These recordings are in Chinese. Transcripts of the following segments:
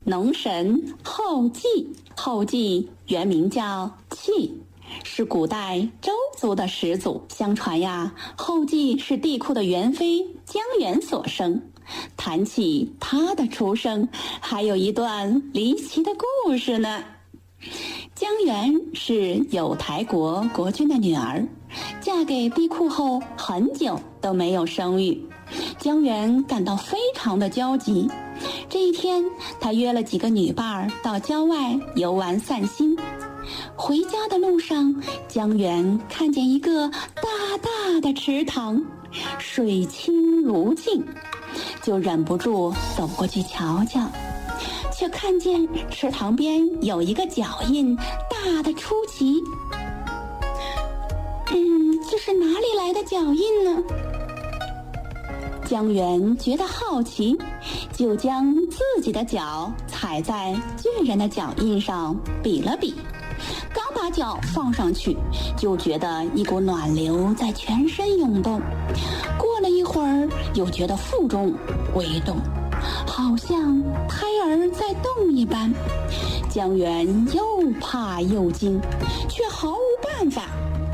农神后稷。后稷原名叫契，是古代周族的始祖。相传呀，后稷是帝喾的元妃姜原所生。谈起她的出生，还有一段离奇的故事呢。姜原是有台国国君的女儿，嫁给帝喾后很久都没有生育。姜原感到非常的焦急。这一天，他约了几个女伴到郊外游玩散心。回家的路上，姜原看见一个大大的池塘，水清如镜，就忍不住走过去瞧瞧，却看见池塘边有一个脚印，大的出奇。这是哪里来的脚印呢？姜原觉得好奇，就将自己的脚踩在巨人的脚印上比了比。刚把脚放上去，就觉得一股暖流在全身涌动。过了一会儿，又觉得腹中微动，好像胎儿在动一般。姜原又怕又惊，却毫无办法。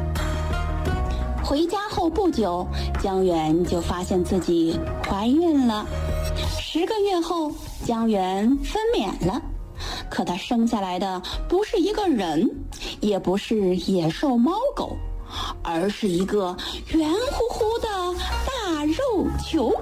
回家后不久，姜原就发现自己怀孕了。10个月后，姜原分娩了。可他生下来的不是一个人，也不是野兽猫狗，而是一个圆乎乎的大肉球。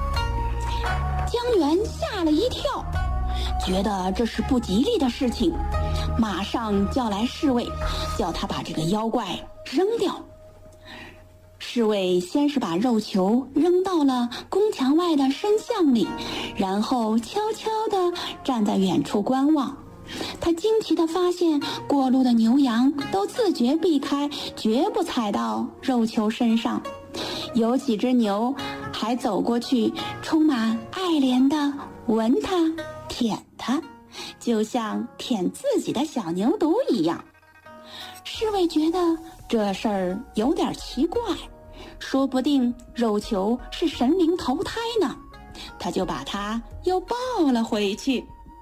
姜原吓了一跳，觉得这是不吉利的事情，马上叫来侍卫，叫他把这个妖怪扔掉。侍卫先是把肉球扔到了宫墙外的深巷里，然后悄悄地站在远处观望。他惊奇地发现，过路的牛羊都自觉避开，绝不踩到肉球身上。有几只牛还走过去，充满爱怜地闻它、舔它，就像舔自己的小牛犊一样。侍卫觉得这事儿有点奇怪，说不定肉球是神灵投胎呢，他就把它又抱了回去。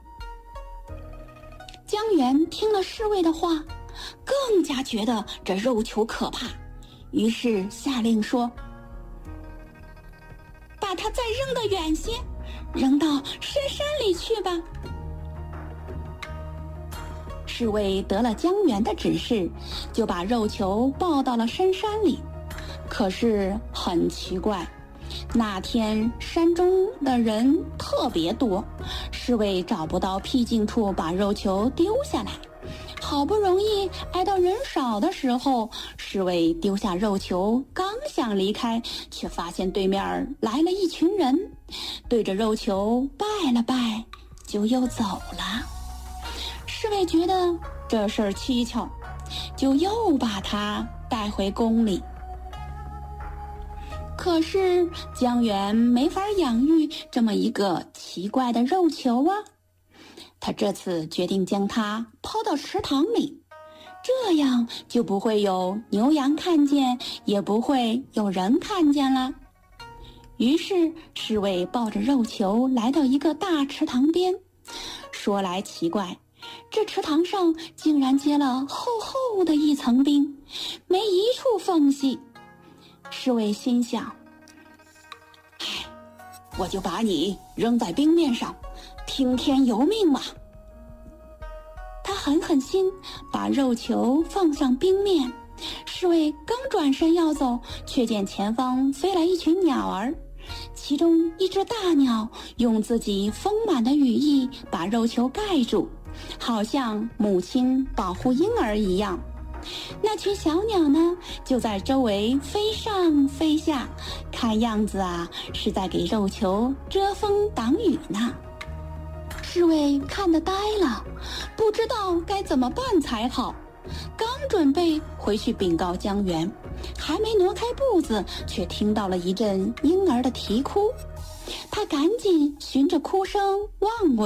姜原听了侍卫的话，更加觉得这肉球可怕，于是下令说：把它再扔得远些，扔到深山里去吧。侍卫得了姜原的指示，就把肉球抱到了深山里。可是很奇怪，那天山中的人特别多，侍卫找不到僻静处把肉球丢下来。好不容易挨到人少的时候，侍卫丢下肉球，刚想离开，却发现对面来了一群人，对着肉球拜了拜，就又走了。侍卫觉得这事儿蹊跷，就又把他带回宫里。可是姜原没法养育这么一个奇怪的肉球啊，他这次决定将它抛到池塘里，这样就不会有牛羊看见，也不会有人看见了。于是侍卫抱着肉球来到一个大池塘边，说来奇怪，这池塘上竟然结了厚厚的一层冰，没一处缝隙。侍卫心想，我就把你扔在冰面上，听天由命吧。他狠狠心把肉球放上冰面，侍卫刚转身要走，却见前方飞来一群鸟儿，其中一只大鸟用自己丰满的羽翼把肉球盖住，好像母亲保护婴儿一样。那群小鸟呢，就在周围飞上飞下，看样子啊，是在给肉球遮风挡雨呢。侍卫看得呆了，不知道该怎么办才好。刚准备回去禀告姜原，还没挪开步子，却听到了一阵婴儿的啼哭。他赶紧循着哭声望过